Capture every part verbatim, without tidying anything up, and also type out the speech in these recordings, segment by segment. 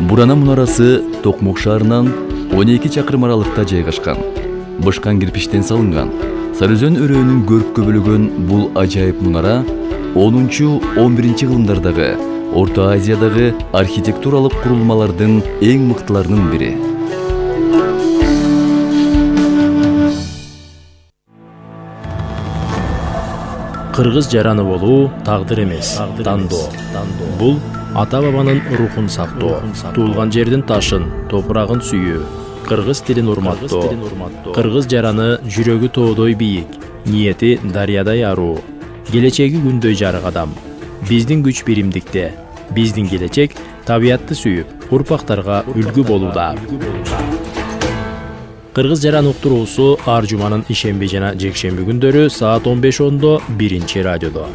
Бурана мунарасы Токмок шаарынан он эки чакырым аралыкта жайгашкан. Бышкан кирпичтен салынган. Сарыөзөн өрөөнүн көрккө бөлөгөн бул ажайып мунара онунчу он биринчи кылымдардагы Орто Азиядагы архитектуралык курулмалардын эң мыктыларынын бири. Кыргыз жараны болуу тагдыр эмес, тандоо. Бул ата бабанын рухун сактоо, туулган жердин ташын, топурагын сүйүү, кыргыз тилин урматтоо. Кыргыз жараны жүрөгү тоодой бийик, ниети дарыядай аруу, келечеги күндөй жарык адам. Биздин күч биримдикте, биздин келечек табиятты сүйүп, урпактарга үлгү болууда. Кыргыз жаран уктуруусу ар жуманын ишемби жана жекшемби күндөрү саат он беш ондо биринчи радиодо.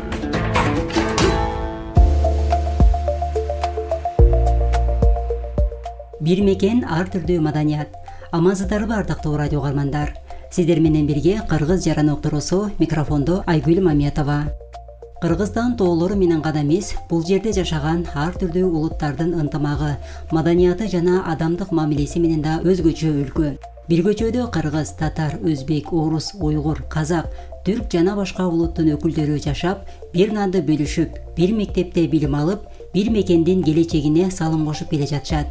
Бир мекен ар түрдүү маданият. Амансыздарбы ардактуу радио каармандар. Сиздер менен бирге кыргыз жаран уктуруусу, микрофондо Айгүл Мамиятова. Кыргызстан тоолору менен гана эмес, бул жерде жашаган ар түрдүү улуттардын ынтымагы, маданияты жана адамдык мамилеси менен да өзгөчө өлкө. Бир көчөдө кыргыз, татар, өзбек, орус, уйгур, казак, түрк жана башка улуттун өкүлдөрү жашап, бир нанды бөлүшүп, бир мектепте билим алып, бир мекендин келечегине салым кошуп келе жатышат.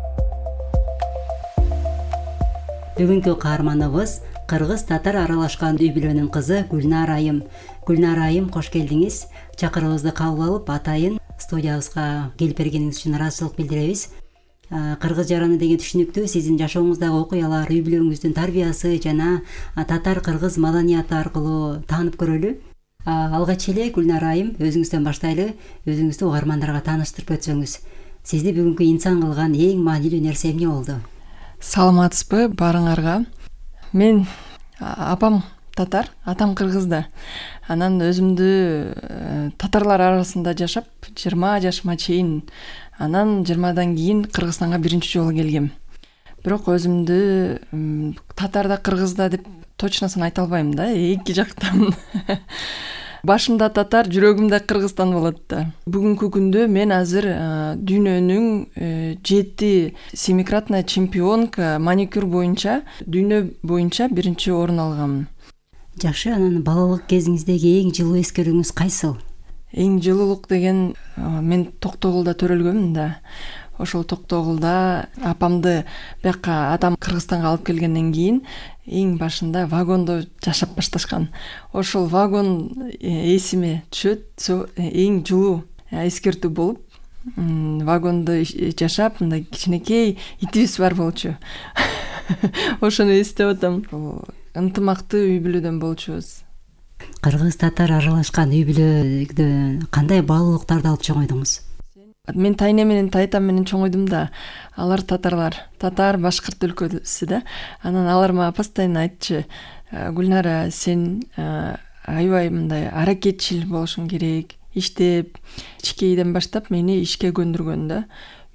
Бүгүнкү каарманыбыз кыргыз татар аралашкан үй бүлөнүн кызы Гүлнар Айым. Гүлнар Айым, кош келдиңиз. Чакырыгыбызды кабыл алып, атайын студиябызга келип бергениңиз үчүн ыраазычылык билдиребиз. Кыргыз жараны деген түшүнүктүү сиздин жашооңуздагы окуялар, үй бүлөңүздүн тарбиясы жана татар-кыргыз маданияты аркылуу таанып көрөлү. Алгач эле Гүлнар Айым, өзүңүздөн баштайлы, өзүңүздү угармандарга тааныштырып өтсөңүз. Сизди бүгүнкү инсан кылган эң маанилүү нерсе эмне болду? Саламатсызбы баарыңарга. Мен апам татар, атам кыргызда. Анан өзүмдү татарлар арасында жашап, жыйырма жашыма чейин, анан жыйырмадан кийин Кыргызстанга биринчи жолу келгем. Бирок өзүмдү татарда, кыргызда деп точносын айта албайм да, эки жактамын. Башымда татар, жүрөгүмдө Кыргызстан болот да. Бүгүнкү күндө мен азыр дүйнөнүн жети семикратная чемпионка маникюр боюнча, дүйнө боюнча биринчи орун алганмын. Жакшы, анан балалык кезиңиздеги эң жылуу эскерүүңүз кайсыл? Эң жылуулук деген мен Токтогулда төрөлгөмүн да. Ошол Токтогулда апамды бияка атам Кыргызстанга алып келгенден кийин эң башында вагондо жашап башташкан. Ошол вагон эсиме түшөт, эң жылуу эскертүү болуп, вагондо жашап, мындай кичинекей итибиз бар болчу. Ошону эстеп атам. Ынтымактуу үй бүлөдөн болчубуз. Кыргыз татар аралашкан үй бүлөдө кандай баалуулуктарды алып чоңойдуңуз? Мен тайне менен тайтам менен чоңойдум да. Алар татарлар, татар башкырт өлкөсү да. Анан алар мага постоянно айтчу: "Гүлнара, сен аябай мындай аракетчил болушуң керек. Иштеп, ичкейден баштап мени ишке көндүргөн да.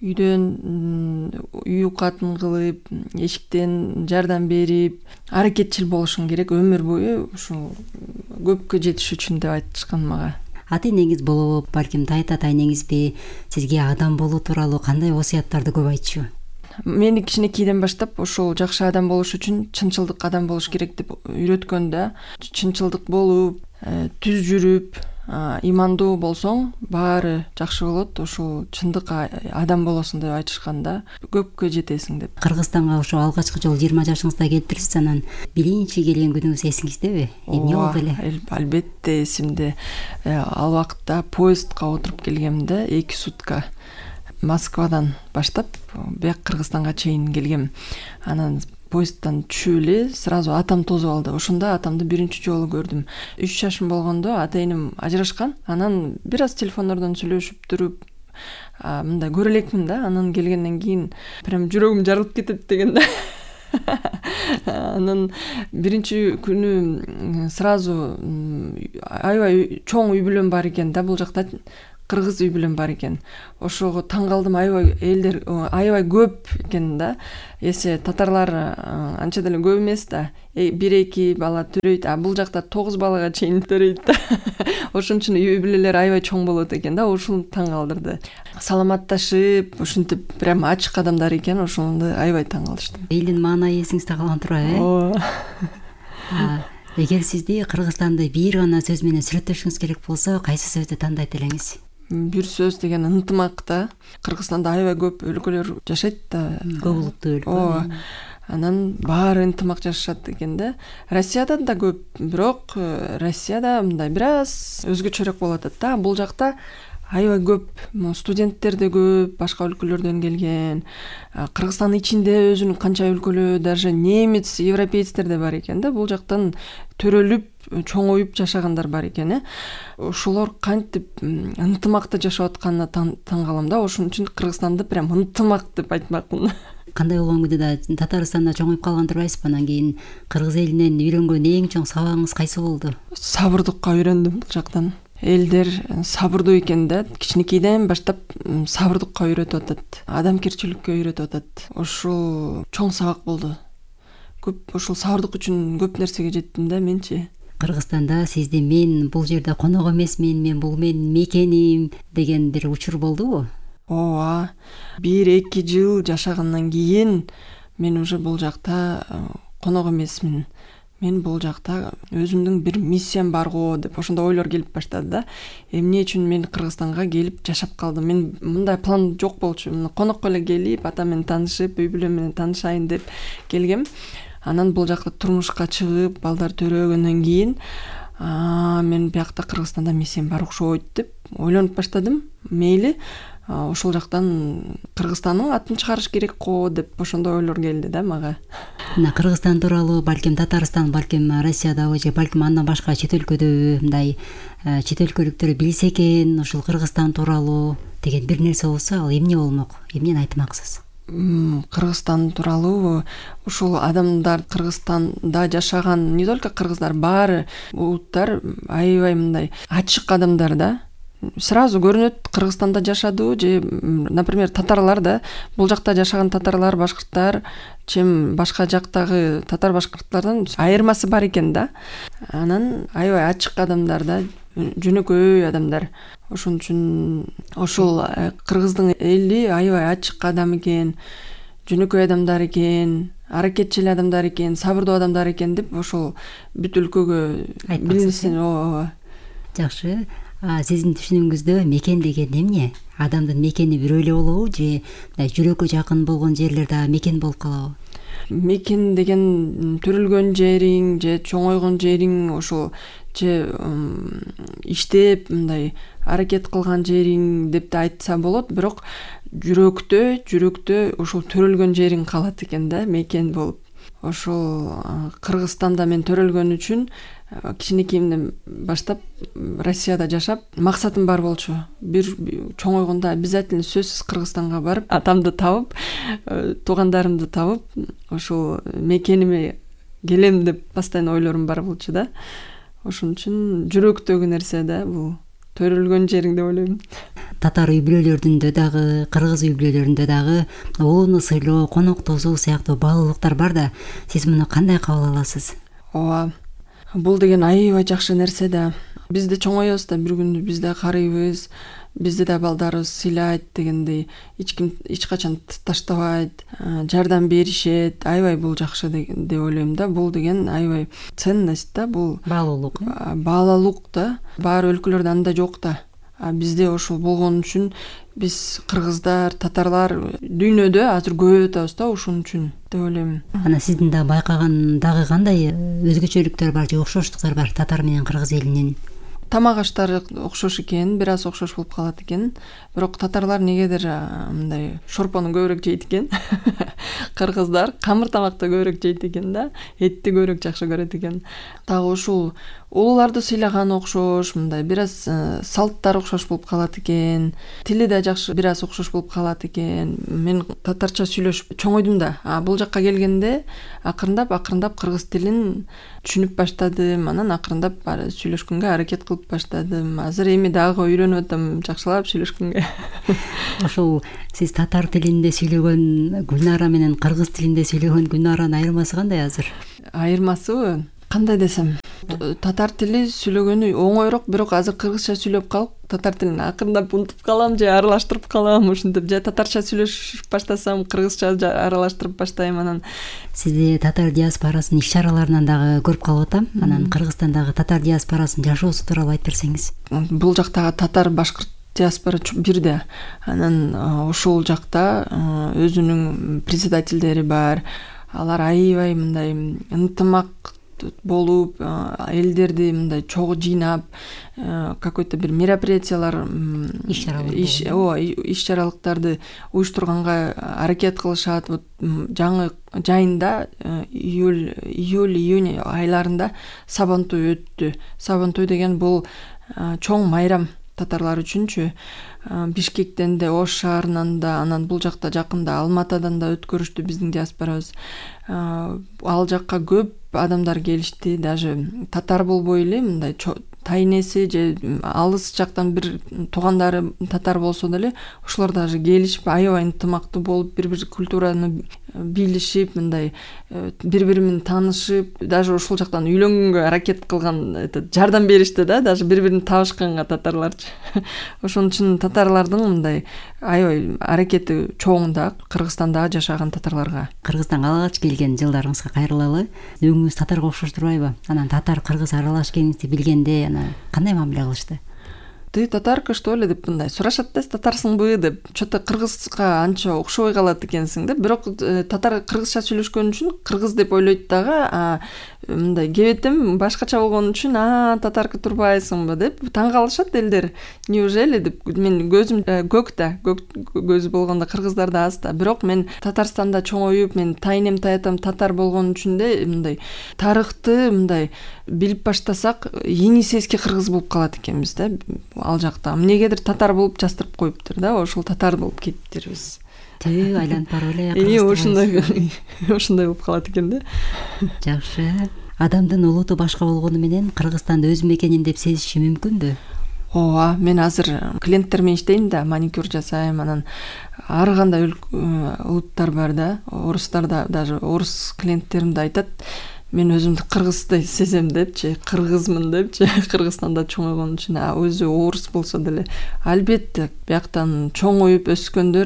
Үйдөн үй укатын кылып, эшиктен жардам берип, аракетчил болушуң керек өмүр бою, ушул көпкө жетиш үчүн" деп айтышкан мага. Ата энеңиз болуп, балким тайта тайнеңизби сизге адам болуу тууралуу кандай осуяттарды көп айтчу? Мени кичинекейден баштап ошол жакшы адам болуш үчүн чынчылдык адам болуш керек деп үйрөткөн да. Чынчылдык болуп, түз жүрүп, имандуу болсоң, баары жакшы болот, ошол чындык адам болосуң деп айтышкан да. Көпкө жетесиң деп. Кыргызстанга ошо алгачкы жолу жыйырма жашыңызда келиптирсиз, анан биринчи келген күнүңүз эсиңиздеби? Эмне болду эле? Албетте эсимде. Ал убакта поездга отуруп келгем да, эки сутка. Москвадан баштап, бияк Кыргызстанга чейин келгем. Анан поезддан түшүп эле сразу атам тосуп алды. Ошондо атамды биринчи жолу көрдүм. үч жашым болгондо ата энем ажырашкан. Анан бир аз телефондордон сүйлөшүп туруп, мындай көрө элекмин да. Анан келгенден кийин прям жүрөгүм жарылып кетет деген да. Анан биринчи күнү сразу аябай чоң үй бүлөм бар экен да бул жакта. кыргыз үй бүлөм бар экен. Ошого таң калдым, аябай элдер аябай көп экен да. Эсе татарлар анча деле көп эмес да. бир эки бала төрөйт, а бул жакта тогуз балага чейин төрөйт да. Ошон үчүн үй бүлөлөр аябай чоң болот экен да. Ошол таң калдырды. Саламатташып, ушинтип прям ачык адамдар экен, ошондо аябай таң калыштым. Элдин маанайы эсиңизде калган турабы, э? Ооба. Эгер сизди Кыргызстанды бир гана сөз менен сүрөттөшүңүз керек болсо, кайсы сөздү тандайт элеңиз? Бир сөз деген ынтымак да. Кыргызстанда аябай көп өлкөлөр жашайт да. Көп улуттуу өлкө. Ооба. Анан баары ынтымак жашашат экен да. Россияда да көп, бирок Россияда мындай бир аз өзгөчөрөөк болот да. Бул жакта аябай көп студенттер да көп, башка өлкөлөрдөн келген. Кыргызстандын ичинде өзүнүн канча өлкөлөө, даже немец, европейцтер да бар экен да. Бул жактан төрөлүп, чоңоюп жашагандар бар экен, э. Ошолор кантип ынтымакта жашап атканына таң калам да. Ошон үчүн Кыргызстанды прям ынтымак деп айтмакмын. Кандай болгон күндө да Татарстанда чоңоюп калган турбайсызбы? Анан кийин кыргыз элинен үйрөнгөн эң чоң сабагыңыз кайсы болду? Сабырдыкка үйрөндүм бул жактан. Элдер сабырдуу экен да. Кичинекейден баштап сабырдыкка үйрөтүп атат. Адамгерчиликке үйрөтүп атат. Ошол чоң сабак болду. Көп ошол сабырдык үчүн көп нерсеге жеттим да менчи. Кыргызстанда сизди мен бул жерде конок эмесмин, мен бул менин мекеним деген бир учур болдубу? Ооба. бир эки жыл жашагандан кийин мен уже бул жакта конок эмесмин. Мен бул жакта өзүмдүн бир миссиям бар го деп ошондой ойлор келип баштады да. Эмне үчүн мен Кыргызстанга келип жашап калдым? Мен мындай план жок болчу. Конокко эле келип, ата менен таанышып, үй бүлөм менен таанышайын деп келгем. Анан бул жакта турмушка чыгып, балдар төрөгөндөн кийин, мен биякта Кыргызстанда миссиям бар окшойт деп ойлонуп баштадым. Мейли, ошол жактан Кыргызстандын атын чыгарыш керек го деп ошондой ойлор келди да мага. Мына Кыргызстан тууралуу, балким Татарстан, балким Россиядагы же балким андан башка чет өлкөдө мындай чет өлкөлүктөр билсе экен, ушул Кыргызстан тууралуу деген бир нерсе болсо, ал эмне болмок? Эмнени айтмаксыз? Кыргызстан тууралуу ушул адамдар Кыргызстанда жашаган, не только кыргыздар, баары улуттар аябай мындай ачык адамдар да. Сразу көрүнөт Кыргызстанда жашадуу же, например, татарлар да, бул жакта жашаган татарлар, башкырттар, чем башка жактагы татар башкырттардан айырмасы бар экен да. Анан аябай ачык адамдар да, жөнөкөй адамдар. Ошон үчүн ошол кыргыздын эли аябай ачык адам экен, жөнөкөй адамдар экен, аракетчил адамдар экен, сабырдуу адамдар экен деп ошол бүт өлкөгө билинсин. Ооба. Жакшы. Сиздин түшүнүгүңүздө мекен деген эмне? Адамдын мекени бирөө эле болобу же жүрөккө жакын болгон жерлер да мекен болуп калабы? Мекен деген төрөлгөн жериң же чоңойгон жериң, ошол же иштеп мындай аракет кылган жериң деп да айтса болот, бирок жүрөктө, жүрөктө ошол төрөлгөн жериң калат экен да, мекен болуп. Ошол Кыргызстанда мен төрөлгөн үчүн кичинекейимден баштап Россияда жашап, максатым бар болчу. Бир чоңойгондо обязательно сөзсүз Кыргызстанга барып, атамды табып, туугандарымды табып, ошол мекениме келем деп постоянно ойлорум бар болчу да. Ошон үчүн жүрөктөгү нерсе да бул төрөлгөн жериң деп ойлойм. Татар үй бүлөлөрүндө дагы, кыргыз үй бүлөлөрүндө дагы оону сыйлоо, конок тосуу сыяктуу баалуулуктар бар да. Сиз муну кандай кабыл аласыз? Ооба. Бул деген аябай жакшы нерсе да. Биз да чоңоебуз да, бир күндү биз да карыйбыз, бизди да балдарыбыз сыйлайт дегендей, эч ким эч качан таштабайт, жардам беришет. Аябай бул жакшы деп ойлойм да. Бул деген аябай ценность да, бул баалуулук. Баалуулук да. Баары өлкөлөрдө анда жок да. А бизде ошол болгон үчүн биз кыргыздар, татарлар дүйнөдө азыр көп атабыз да, ошон үчүн деп ойлойм. Ана сиздин да байкаган дагы кандай өзгөчөлүктөр бар же окшоштуктар бар татар менен кыргыз элинин? Тамак аштары окшош экен, бир аз окшош болуп калат экен. Бирок татарлар негедир мындай шорпону көбүрөөк жейт экен. Кыргыздар камыр тамакты көбүрөөк жейт экен да, этти көбүрөөк жакшы көрөт экен. Дагы ушул улууларды сыйлаган окшош, мындай бир аз салттар окшош болуп калат экен. Тили да жакшы бир аз окшош болуп калат экен. Мен татарча сүйлөшүп чоңойдум да. А бул жакка келгенде акырындап акырындап кыргыз тилин түшүнүп баштадым. Анан акырындап сүйлөшкөнгө аракет кылып болуп баштадым. Азыр эми дагы үйрөнүп атам жакшылап сүйлөшкөнгө. Ошол сиз татар тилинде сүйлөгөн Гүлнара менен кыргыз тилинде сүйлөгөн Гүлнаранын айырмасы кандай азыр? Айырмасыбы? Кандай десем, татар тили сүйлөгөнү оңойрок, бирок азыр кыргызча сүйлөп калып, татар тилин акырындап унутуп калам же аралаштырып калам, ушинтип же татарча сүйлөшүп баштасам, кыргызча аралаштырып баштайм. Анан сизди татар диаспорасынын иш чараларынан дагы көрүп калып атам. Анан Кыргызстандагы татар диаспорасынын жашоосу тууралуу айтып берсеңиз. Бул жактагы татар, башкырт диаспора бирде. Анан ошол жакта өзүнүн председательдери бар. Алар аябай мындай ынтымак болуп, элдерди мындай чогуу жыйнап, какой-то бир мероприятиялар, иш чаралыктарды уюштурганга аракет кылышат. Вот жаңы жайында июль, июль, июнь айларында Сабантуй өттү. Сабантуй деген бул чоң майрам татарлар үчүнчү. Бишкектен да, Ош шаарынан да, анан бул жакта жакында Алматадан да өткөрүштү биздин диаспорабыз. Ал жакка көп адамдар келишти, даже татар болбой эле мындай тайнеси же алыс жактан бир туугандары татар болсо деле ошолор даже келишип, аябай ынтымактуу болуп, бири-бири культураны билишип, мындай бири-бири менен таанышып, даже ошол жактан үйлөнгөнгө аракет кылган, жардам беришти да, даже бири-бирин табышканга татарларчы. Ошон үчүн татарлардын мындай аябай аракети чоң да Кыргызстандагы жашаган татарларга. Кыргызстанга алгач келген жылдарыңызга кайрылалы. Өңүңүз татарга окшош турбайбы? Анан татар кыргыз аралаш экениңизди билгенде анан кандай мамиле кылышты? Ты татарка что ли деп мындай сурашат да, татарсыңбы деп. Чото кыргызга анча окшобой калат экенсиң да. Бирок татар кыргызча сүйлөшкөн үчүн кыргыз деп ойлойт дагы, а мындай кебетим башкача болгон үчүн а татарка турбайсыңбы деп таң калышат элдер. Неужели деп. Мен көзүм көк да, көк көзү болгондо кыргыздарда аз да. Бирок мен Татарстанда чоңоюп, мен тайнем таятам татар болгон үчүн да мындай тарыхты мындай билип баштасак, енисейский кыргыз болуп калат экенбиз да. Ал жакта эмнегедир татар болуп жастырып коюптур да, ошол татар болуп кетиптирбиз. Түү айланып барып эле Э, ошондой ошондой болуп калат экен да. Жакшы. Адамдын улуту башка болгону менен Кыргызстанды өз мекенин деп сезиши мүмкүнбү? Ооба, мен азыр клиенттер менен иштейм да, маникюр жасайм, анан ар кандай улуттар бар да, орустар да, даже орус клиенттерим да айтат, мен өзүмдү кыргыздай сезем депчи, кыргызмын депчи, Кыргызстанда чоңойгон үчүн, а өзү орус болсо деле. Албетте, бияктан чоңоюп өскөндөр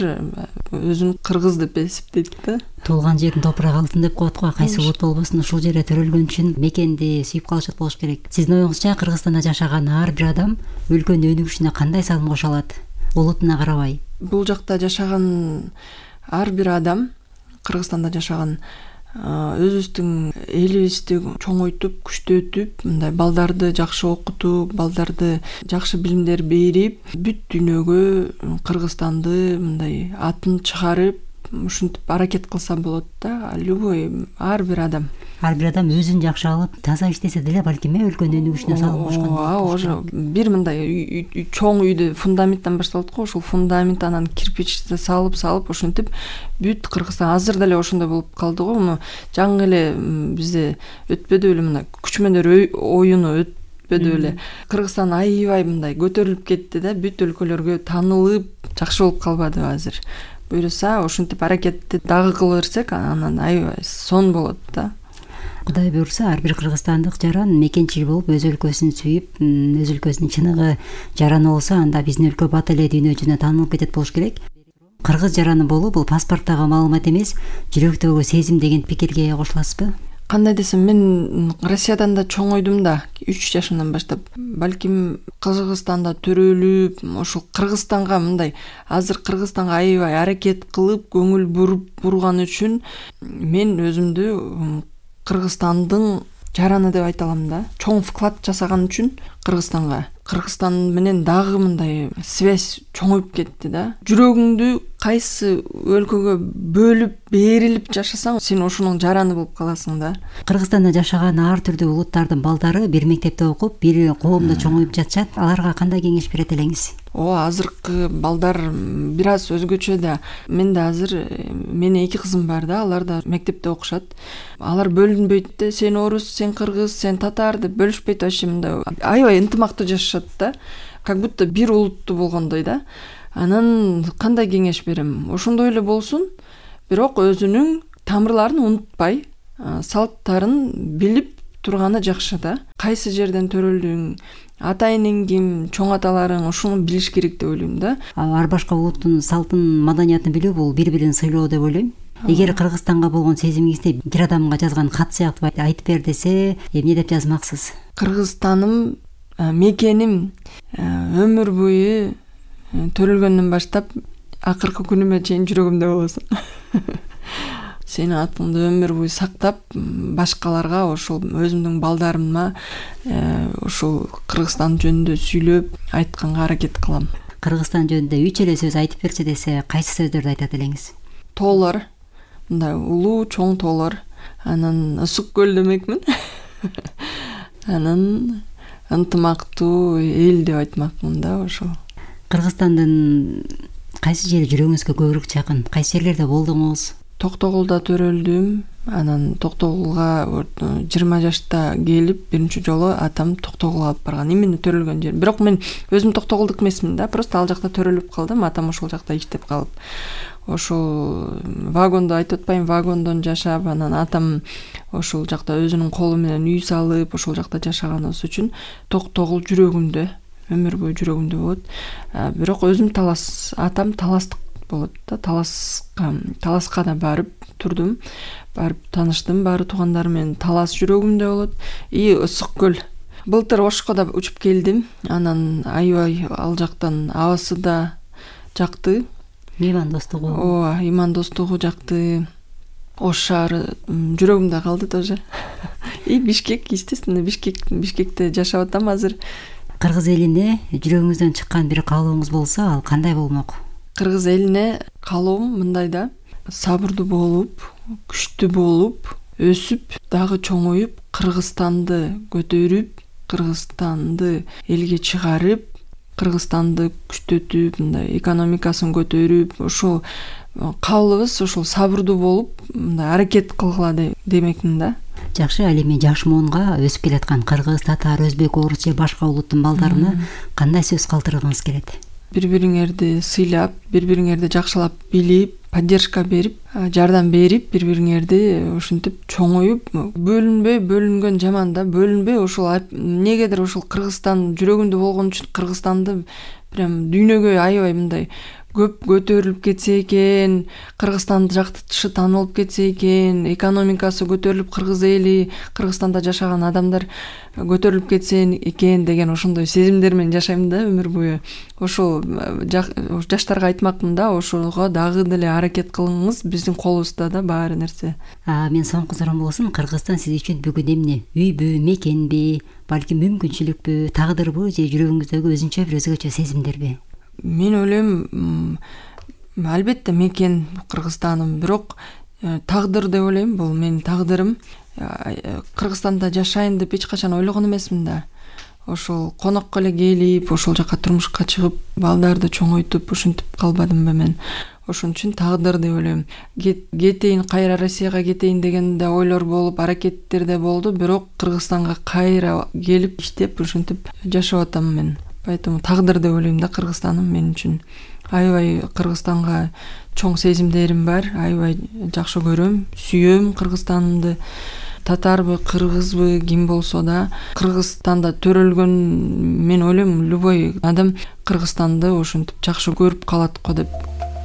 өзүн кыргыз деп эсептейт да. Туулган жердин топурагы алтын деп коет го, кайсы улут болбосун ушул жерде төрөлгөн үчүн мекенди сүйүп калышат болуш керек. Сиздин оюңузча Кыргызстанда жашаган ар бир адам өлкөнүн өнүгүшүнө кандай салым кошо алат, улутуна карабай? Бул жакта жашаган ар бир адам, Кыргызстанда жашаган өзүбүздүн элибизди чоңойтуп, күчтөтүп, мындай балдарды жакшы окутуп, балдарды жакшы билимдер берип, бүт дүйнөгө Кыргызстанды мындай атын чыгарып, ушинтип аракет кылса болот да. Любой ар бир адам ар бир адам өзүн жакшы алып, таза иштесе деле балким өлкөнүн өнүгүшүнө салым кошкон. Ооба, бир мындай чоң үйдү фундаменттен башталат го, ошол фундамент анан кирпичти салып, салып ушинтип бүт Кыргызстан азыр деле ошондой болуп калды го. Муну жаңы эле бизде өтпөдү эле мына күчмөндөр оюну өтпөдү эле. Кыргызстан аябай мындай көтөрүлүп кетти да, бүт өлкөлөргө таанылып, жакшы болуп калбадыбы азыр. Буюрса, ошинтип аракетти дагы кыла берсек, анан аябай сон болот да. Кудай буйрса, ар бир кыргызстандык жаран мекенчил болуп, өз өлкөсүн сүйүп, өз өлкөсүнүн чыныгы жараны болсо, анда биздин өлкө бат эле дүйнө жүзүнө таанылып кетет болуш керек. Кыргыз жараны болуу бул паспорттогу маалымат эмес, жүрөктөгү сезим деген пикирге кошуласызбы? Кандай десем, мен Россиядан да чоңойдум да, үч жашымдан баштап. Балким Кыргызстанда төрөлүп, ошол Кыргызстанга мындай азыр Кыргызстанга аябай аракет кылып, көңүл буруп бурган үчүн мен өзүмдү Кыргызстандын жараны деп айта алам да. Чоң вклад жасаган үчүн Кыргызстанга. Кыргызстан менен дагы мындай связь чоңоюп кетти да. Жүрөгүңдү кайсы өлкөгө бөлүп, берилип жашасаң, сен ошонун жараны болуп каласың да. Кыргызстанда жашаган ар түрдүү улуттардын балдары бир мектепте окуп, бир коомдо чоңоюп жатышат. Аларга кандай кеңеш берет элеңиз? О, азыркы балдар бир аз өзгөчө да. Мен да азыр менин эки кызым бар да, алар да мектепте окушат. Алар бөлүнбөйт да, сен орус, сен кыргыз, сен татар деп бөлүшпөйт, вообще мындай аябай ынтымактуу жашашат да. Как будто бир улуттуу болгондой да. Анан кандай кеңеш берем? Ошондой эле болсун, бирок өзүнүн тамырларын унутпай, салттарын билип турганы жакшы да. Кайсы жерден төрөлдүң, атайының ким, чоң аталарың, ушуну билиш керек деп ойлойм да. Ар башка улуттун салтын, маданиятын билүү бул бири-бирин сыйлоо деп ойлойм. Эгер Кыргызстанга болгон сезимиңизди бир адамга жазган кат сыяктуу айтып бер десе, эмне деп жазмаксыз? Кыргызстаным, мекеним, өмүр бою төрөлгөндөн баштап акыркы күнүмө чейин жүрөгүмдө болосуң. Сени атыңды өмүр бою сактап, башкаларга, ошол өзүмдүн балдарыма ошол Кыргызстан жөнүндө сүйлөп айтканга аракет кылам. Кыргызстан жөнүндө үч эле сөз айтып берчи десе, кайсы сөздөрдү айтат элеңиз? Тоолор, мындай улуу, чоң тоолор, анан ысык көл демекмин. Анан ынтымактуу эл деп айтмакмын да, ошол. Кыргызстандын кайсы жери жүрөгүңүзгө көбүрөөк жакын? Кайсы жерлерде болдуңуз? Токтогулда төрөлдүм. Анан Токтогулга жыйырма жашта келип, биринчи жолу атам Токтогулга алып барган. Именно төрөлгөн жер. Бирок мен өзүм Токтогулдук эмесмин да, просто ал жакта төрөлүп калдым. Атам ошол жакта иштеп калып. Ошол вагондо айтып атпайм, вагондон жашап, анан атам ошол жакта өзүнүн колу менен үй салып, ошол жакта жашаганыбыз үчүн Токтогул жүрөгүмдө, өмүр бою жүрөгүмдө болот. Бирок өзүм талас, атам таластык болот да, таласка, таласка да барып турдум, барып тааныштым, баары туугандар менен. Талас жүрөгүмдө болот. И ысык көл. Былтыр Ошко да учуп келдим. Анан аябай ал жактан абасы да жакты. Иман достугу. Ооба, иман достугу жакты. Ош шаары жүрөгүмдө калды тоже. И Бишкек, естественно, Бишкек, Бишкекте жашап атам азыр. Кыргыз элине жүрөгүңүздөн чыккан бир каалооңуз болсо, ал кандай болмок? Кыргыз элине каалоом мындай да: сабырдуу болуп, күчтүү болуп, өсүп, дагы чоңоюп, Кыргызстанды көтөрүп, Кыргызстанды элге чыгарып, Кыргызстанды күчтөтүп, мындай экономикасын көтөрүп, ошол кабылыбыз ошол сабырдуу болуп, мындай аракет кылгыла демекмин да. Жакшы, ал эми жаш муунга өсүп келаткан кыргыз, татар, өзбек, орус же башка улуттун балдарына кандай сөз калтыргыңыз келет? Бири-бириңерди сыйлап, бири-бириңерди жакшылап билип, поддержка берип, жардам берип, бири-бириңерди ушинтип чоңоюп, бөлүнбөй, бөлүнгөн жаман да, бөлүнбөй, ошол негедир ошол Кыргызстан жүрөгүндө болгон үчүн Кыргызстанды прям дүйнөгө аябай мындай көп көтөрүлүп кетсе экен, Кыргызстан жакшы таанылып кетсе экен, экономикасы көтөрүлүп, кыргыз эли, Кыргызстанда жашаган адамдар көтөрүлүп кетсе экен деген ошондой сезимдер менен жашайм да өмүр бою. Ошол жаштарга айтмакмын да, ошого дагы деле аракет кылыңыз, биздин колубузда да баары нерсе. А мен соңку суроом болсун, Кыргызстан сиз үчүн бүгүн эмне? Үйбү, мекенби, балким мүмкүнчүлүкпү, тагдырбы же жүрөгүңүздөгү өзүнчө бир өзгөчө сезимдерби? Мен ойлойм, албетте мекен Кыргызстаным, бирок тагдыр деп ойлойм, бул менин тагдырым. Кыргызстанда жашайын деп эч качан ойлогон эмесмин да. Ошол конокко эле келип, ошол жака турмушка чыгып, балдарды чоңойтуп, ушинтип калбадымбы мен. Ошон үчүн тагдыр деп ойлойм. Кетейин, кайра Россияга кетейин деген да ойлор болуп, аракеттер да болду, бирок Кыргызстанга кайра келип, иштеп, ушинтип жашап атам мен. Поэтому тагдыр деп ойлойм да, Кыргызстаным мен үчүн. Аябай Кыргызстанга чоң сезимдерим бар, аябай жакшы көрөм, сүйөм Кыргызстанымды. Татарбы, кыргызбы, ким болсо да, Кыргызстанда төрөлгөн, мен ойлойм, любой адам Кыргызстанды ошентип жакшы көрүп калат го деп.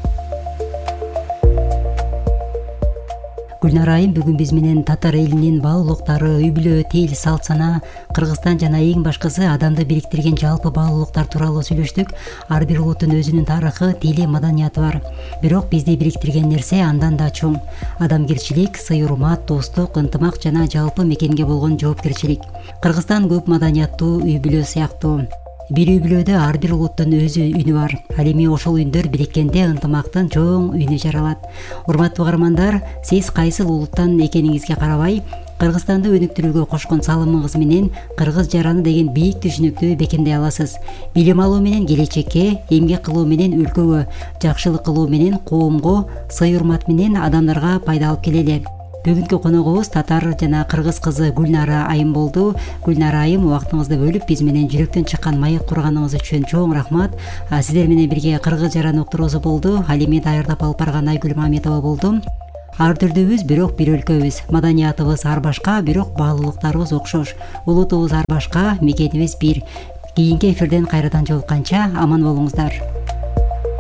Гүлнара айым бүгүн биз менен татар элинин баалуулуктары, үй бүлө, тил, салт сана, Кыргызстан жана эң башкысы адамды бириктирген жалпы баалуулуктар тууралуу сүйлөштүк. Ар бир улуттун өзүнүн тарыхы, тили, маданияты бар. Бирок бизди бириктирген нерсе андан да чоң. Адамгерчилик, сый-урмат, достук, ынтымак жана жалпы мекенге болгон жоопкерчилик. Кыргызстан көп маданияттуу үй бүлө сыяктуу. Бир үй бүлөдө ар бир улуттун өзү үнү бар. Ал эми ошол үндөр бириккенде ынтымактын чоң үнү жаралат. Урматтуу каармандар, сиз кайсыл улуттан экениңизге карабай, Кыргызстанды өнүктүрүүгө кошкон салымыңыз менен кыргыз жараны деген бийик түшүнүктү бекемдей аласыз. Билим алуу менен келечекке, эмгек кылуу менен өлкөгө, жакшылык кылуу менен коомго, сый урмат менен адамдарга пайда алып келели. Бүгүнкү коногубуз татар жана кыргыз кызы Гүлнара Айым болду. Гүлнара Айым, убактыңызды бөлүп биз менен жүрөктөн чыккан маек курганыңыз үчүн чоң рахмат. Сиздер менен бирге кыргыз жараны уктуруусу болду. Ал эми даярдап алып барган Айгүл Мамедова болду. Ар түрдүүбүз бирок бир өлкөбүз. Маданиятыбыз ар башка, бирок баалуулуктарыбыз окшош. Улутубуз ар башка, мекенибиз бир. Кийинки эфирден кайрадан жолукканча аман болуңуздар.